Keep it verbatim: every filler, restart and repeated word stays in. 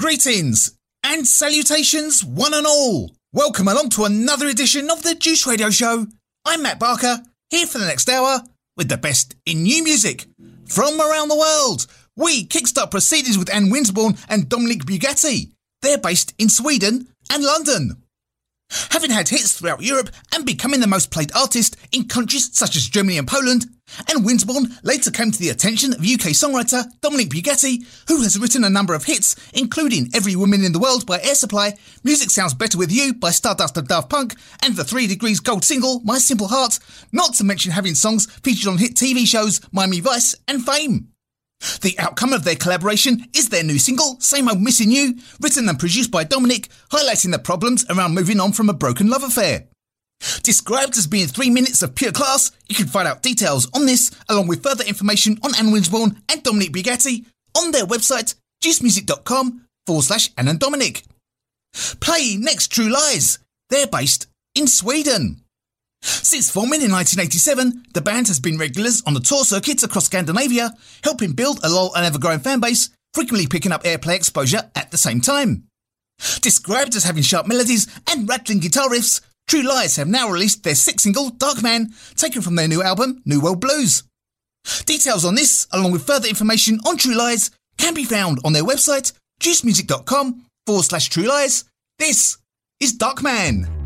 Greetings and salutations, one and all. Welcome along to another edition of the Juice Radio Show. I'm Matt Barker, here for the next hour with the best in new music from around the world. We kickstart proceedings with Anne Winsborn and Dominic Bugatti. They're based in Sweden and London. Having had hits throughout Europe and becoming the most played artist in countries such as Germany and Poland, Anne Winsborn later came to the attention of U K songwriter Dominic Bugatti, who has written a number of hits, including Every Woman in the World by Air Supply, Music Sounds Better With You by Stardust and Daft Punk, and the Three Degrees Gold single My Simple Heart, not to mention having songs featured on hit T V shows Miami Vice and Fame. The outcome of their collaboration is their new single, Same Old Missing You, written and produced by Dominic, highlighting the problems around moving on from a broken love affair. Described as being three minutes of pure class, you can find out details on this, along with further information on Anne Winsborn and Dominic Bugatti, on their website, juicemusic.com forward slash Anne and Dominic. Play next True Lies. They're based in Sweden. Since forming in nineteen eighty-seven, the band has been regulars on the tour circuits across Scandinavia, helping build a loyal and ever-growing fanbase, frequently picking up airplay exposure at the same time. Described as having sharp melodies and rattling guitar riffs, True Lies have now released their sixth single, Dark Man, taken from their new album, New World Blues. Details on this, along with further information on True Lies, can be found on their website, juicemusic.com forward slash True Lies. This is Dark Man.